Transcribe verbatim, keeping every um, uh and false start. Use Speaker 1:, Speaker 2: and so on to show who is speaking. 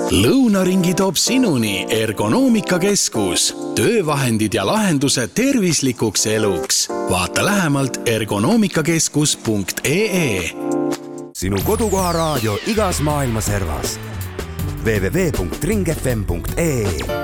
Speaker 1: Lõunaringi toob sinuni Ergonoomikakeskus. Töövahendid ja lahendused tervislikuks eluks. Vaata lähemalt ergonoomikakeskus punkt ee.
Speaker 2: Sinu kodukoha raadio igas maailma servas. w w w punkt ring f m punkt ee